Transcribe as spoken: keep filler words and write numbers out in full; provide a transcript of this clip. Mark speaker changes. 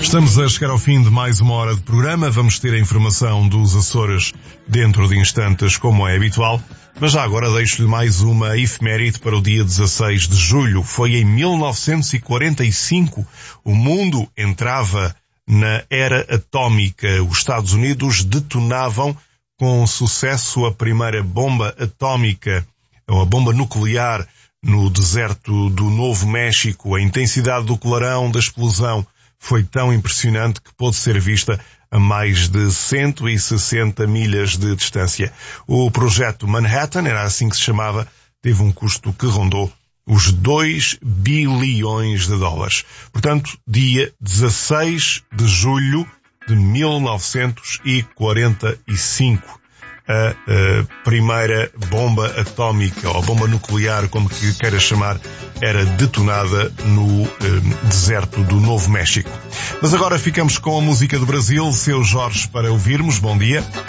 Speaker 1: Estamos a chegar ao fim de mais uma hora de programa. Vamos ter a informação dos Açores dentro de instantes, como é habitual. Mas já agora deixo-lhe mais uma efeméride para o dia dezasseis de julho. Foi em mil novecentos e quarenta e cinco. O mundo entrava na era atómica. Os Estados Unidos detonavam com sucesso a primeira bomba atómica, ou a bomba nuclear, no deserto do Novo México. A intensidade do clarão da explosão foi tão impressionante que pôde ser vista a mais de cento e sessenta milhas de distância. O projeto Manhattan, era assim que se chamava, teve um custo que rondou os dois bilhões de dólares. Portanto, dia dezasseis de julho de mil novecentos e quarenta e cinco. A, a primeira bomba atómica, ou bomba nuclear, como que queira chamar, era detonada no eh, deserto do Novo México. Mas agora ficamos com a música do Brasil, Seu Jorge, para ouvirmos. Bom dia.